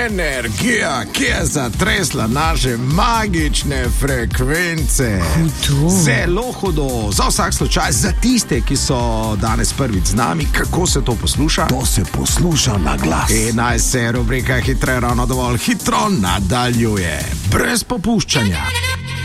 Energija, ki je zatresla naše magične frekvence. Hudo. Zelo hudo. Za vsak slučaj, za tiste, ki so danes prvič z nami, kako se to posluša? To se posluša na glas. In naj se rubrika Hitro je ravno dovolj hitro nadaljuje. Brez popuščanja.